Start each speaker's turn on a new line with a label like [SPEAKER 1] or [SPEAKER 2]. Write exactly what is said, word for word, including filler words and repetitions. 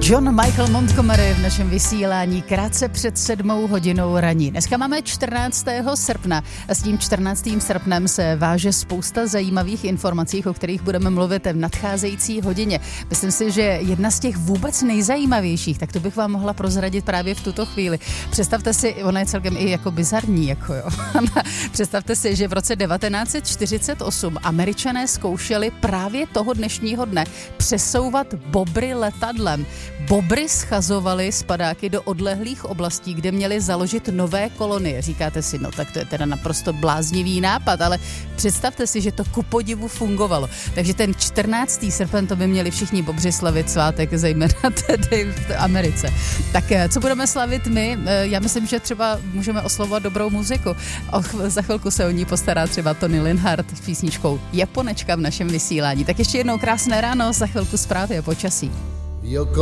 [SPEAKER 1] John Michael Montgomery v našem vysílání krátce před sedmou hodinou raní. Dneska máme čtrnáctého srpna a s tím čtrnáctým srpnem se váže spousta zajímavých informací, o kterých budeme mluvit v nadcházející hodině. Myslím si, že jedna z těch vůbec nejzajímavějších, tak to bych vám mohla prozradit právě v tuto chvíli. Představte si, ona je celkem i jako bizarní, jako jo. Představte si, že v roce devatenáct set čtyřicet osm Američané zkoušeli právě toho dnešního dne přesouvat bobry letadlem. Bobry schazovali z padáky do odlehlých oblastí, kde měli založit nové kolonie. Říkáte si, no tak to je teda naprosto bláznivý nápad, ale představte si, že to ku podivu fungovalo. Takže ten čtrnáctého srpen to by měli všichni bobři slavit svátek, zejména tedy v Americe. Tak co budeme slavit my? Já myslím, že třeba můžeme oslovovat dobrou muziku. O, za chvilku se o ní postará třeba Tony Linhart s písničkou Japonečka v našem vysílání. Tak ještě jednou krásné ráno, za chvilku zprávy o počasí.